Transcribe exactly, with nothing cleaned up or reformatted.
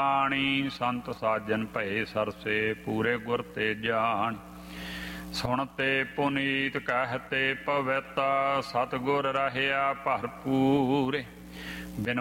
ਬਾਣੀ ਸੰਤ ਸਾਜਨ ਭਏ ਸਰਸੇ ਪੂਰੇ ਗੁਰ ਤੇ ਜਾਣ। ਸੁਣਤੇ ਪੁਨੀਤ ਕਹਿਤੇ ਪਵਿੱਤ ਸਤਿਗੁਰ ਰਹਿਆ ਭਰਪੂਰ। ਬਿਨ